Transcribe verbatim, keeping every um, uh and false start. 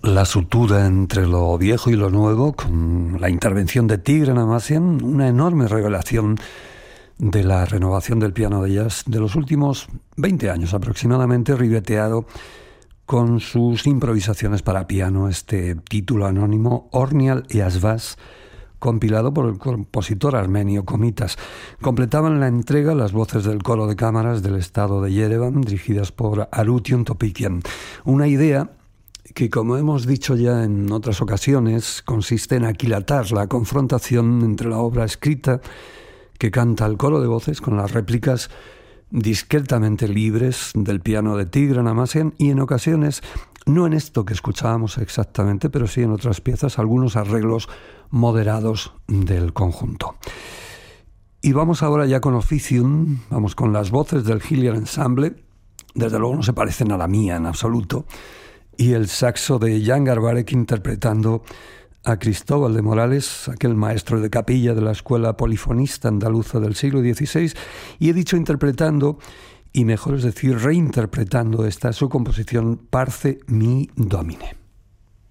La sutura entre lo viejo y lo nuevo, con la intervención de Tigran Amazian, una enorme revelación de la renovación del piano de jazz de los últimos veinte años aproximadamente, ribeteado con sus improvisaciones para piano, este título anónimo, Ornial y Asvas, compilado por el compositor armenio Komitas. Completaban la entrega las voces del coro de cámaras del estado de Yerevan, dirigidas por Arution Topikian. Una idea que, como hemos dicho ya en otras ocasiones, consiste en aquilatar la confrontación entre la obra escrita que canta el coro de voces con las réplicas discretamente libres del piano de Tigran Amazian y, en ocasiones, no en esto que escuchábamos exactamente, pero sí en otras piezas, algunos arreglos moderados del conjunto. Y vamos ahora ya con Officium, vamos con las voces del Hilliard Ensemble. Desde luego no se parecen a la mía en absoluto, y el saxo de Jan Garbarek interpretando a Cristóbal de Morales, aquel maestro de capilla de la escuela polifonista andaluza del siglo dieciséis, y he dicho interpretando, y mejor es decir reinterpretando esta su composición Parce mi Domine.